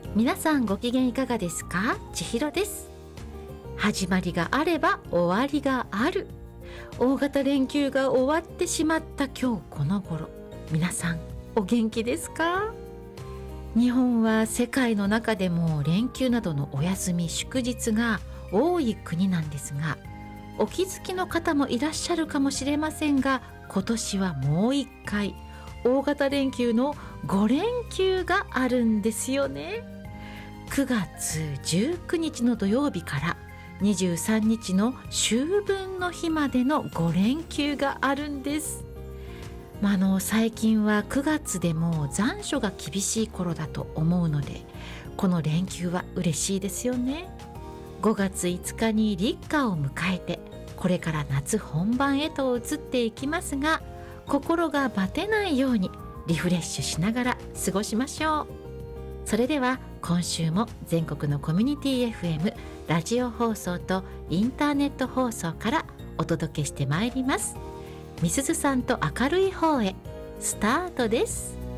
皆さんご機嫌いかがですか？千尋です。始まりがあれば終わりがある。大型連休が終わってしまった今日この頃、皆さんお元気ですか？日本は世界の中でも連休などのお休み祝日が多い国なんですが、お気づきの方もいらっしゃるかもしれませんが、今年はもう一回大型連休の5連休があるんですよね。9月19日の土曜日から23日の秋分の日までの5連休があるんです。最近は9月でも残暑が厳しい頃だと思うので、この連休は嬉しいですよね。5月5日に立夏を迎えて、これから夏本番へと移っていきますが、心がバテないようにリフレッシュしながら過ごしましょう。それでは今週も全国のコミュニティ FM、ラジオ放送とインターネット放送からお届けしてまいります。みすずさんと明るい方へ、スタートです。